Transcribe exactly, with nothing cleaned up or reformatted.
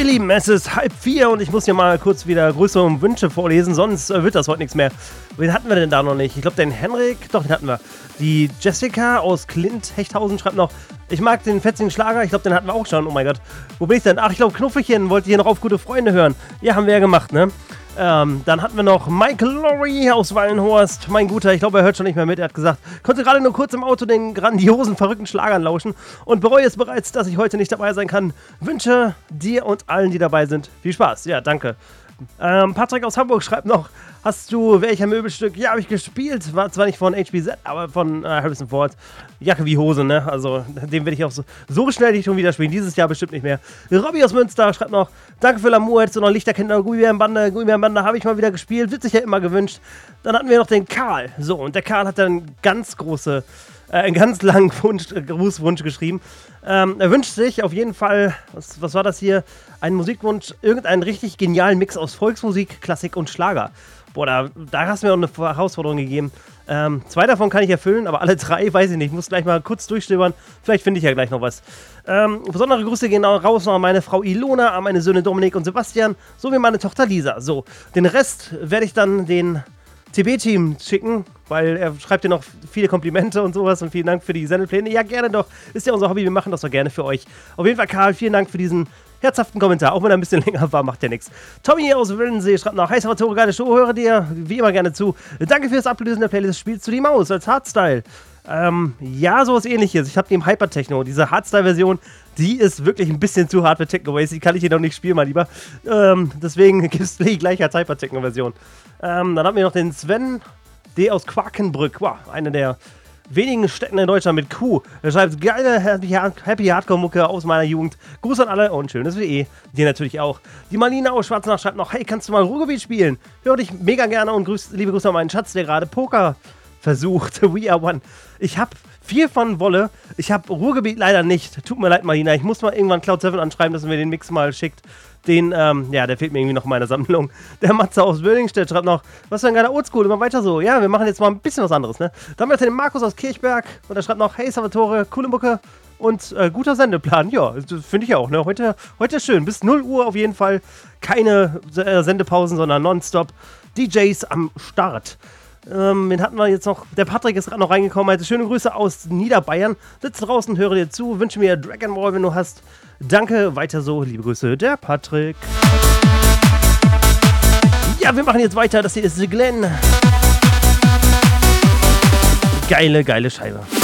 Lieben, es ist halb vier und ich muss hier mal kurz wieder Grüße und Wünsche vorlesen, sonst äh, wird das heute nichts mehr. Wen hatten wir denn da noch nicht? Ich glaube, den Henrik, doch, den hatten wir. Die Jessica aus Klint Hechthausen schreibt noch, ich mag den fetzigen Schlager, ich glaube, den hatten wir auch schon, oh mein Gott. Wo bin ich denn? Ach, ich glaube, Knuffelchen wollte hier noch auf gute Freunde hören. Ja, haben wir ja gemacht, ne? Ähm, dann hatten wir noch Michael Lorry aus Wallenhorst. Mein Guter, ich glaube, er hört schon nicht mehr mit. Er hat gesagt, konnte gerade nur kurz im Auto den grandiosen, verrückten Schlagern lauschen und bereue es bereits, dass ich heute nicht dabei sein kann. Wünsche dir und allen, die dabei sind, viel Spaß. Ja, danke. Ähm, Patrick aus Hamburg schreibt noch, hast du welcher Möbelstück? Ja, habe ich gespielt. War zwar nicht von H B Z, aber von äh, Harrison Ford. Jacke wie Hose, ne? Also, den werde ich auch so, so schnell nicht schon wieder spielen. Dieses Jahr bestimmt nicht mehr. Robby aus Münster schreibt noch, danke für Lamour, hättest du noch Lichterkinder, Gummibärenbande, Gummibärenbande habe ich mal wieder gespielt. Wird sich ja immer gewünscht. Dann hatten wir noch den Karl. So, und der Karl hat dann ganz große, äh, einen ganz langen Wunsch, äh, Grußwunsch geschrieben. Ähm, er wünscht sich auf jeden Fall, was, was war das hier? Einen Musikwunsch, irgendeinen richtig genialen Mix aus Volksmusik, Klassik und Schlager. Boah, da, da hast du mir auch eine Herausforderung gegeben. Ähm, zwei davon kann ich erfüllen, aber alle drei, weiß ich nicht. Ich muss gleich mal kurz durchstöbern. Vielleicht finde ich ja gleich noch was. Ähm, besondere Grüße gehen auch raus noch an meine Frau Ilona, an meine Söhne Dominik und Sebastian, sowie meine Tochter Lisa. So, den Rest werde ich dann den T B-Team schicken, weil er schreibt dir noch viele Komplimente und sowas und vielen Dank für die Sendepläne. Ja, gerne doch. Ist ja unser Hobby, wir machen das doch gerne für euch. Auf jeden Fall, Karl, vielen Dank für diesen herzhaften Kommentar, auch wenn er ein bisschen länger war, macht ja nichts. Tommy aus Willensee schreibt noch, hey Salvatore, geile Show, höre dir wie immer gerne zu. Danke für das Ablösen der Playlist, spielst du die Maus als Hardstyle? Ähm, ja, sowas ähnliches. Ich habe die im Hypertechno, diese Hardstyle-Version, die ist wirklich ein bisschen zu hart für Techno-Ways, die kann ich hier noch nicht spielen, mein Lieber. Ähm, deswegen gibt es die gleich als Hypertechno-Version. Ähm, dann haben wir noch den Sven D. aus Quakenbrück, wow, eine der wenigen Städten in Deutschland mit Q. Er schreibt, geile Happy Hardcore-Mucke aus meiner Jugend. Gruß an alle und schönes W E. Dir natürlich auch. Die Marlina aus Schwarzenach schreibt noch, hey, kannst du mal Ruhrgebiet spielen? Hör dich mega gerne und grüß, liebe Grüße an meinen Schatz, der gerade Poker versucht. We are one. Ich hab viel von Wolle. Ich hab Ruhrgebiet leider nicht. Tut mir leid, Marlina. Ich muss mal irgendwann Cloud sieben anschreiben, dass er mir den Mix mal schickt. Den, ähm, ja, der fehlt mir irgendwie noch in meiner Sammlung. Der Matze aus Böllingstedt schreibt noch, was für ein geiler Oldschool, immer weiter so. Ja, wir machen jetzt mal ein bisschen was anderes, ne? Dann haben wir den Markus aus Kirchberg und der schreibt noch, hey Salvatore, coole Mucke und äh, guter Sendeplan. Ja, das finde ich auch, ne? Heute, heute ist schön. Bis null Uhr auf jeden Fall keine äh, Sendepausen, sondern nonstop D Js am Start. Ähm, wen hatten wir jetzt noch? Der Patrick ist gerade noch reingekommen. Also schöne Grüße aus Niederbayern. Sitze draußen, höre dir zu. Wünsche mir Dragon Ball, wenn du hast. Danke, weiter so. Liebe Grüße, der Patrick. Ja, wir machen jetzt weiter. Das hier ist The Glenn. Geile, geile Scheibe.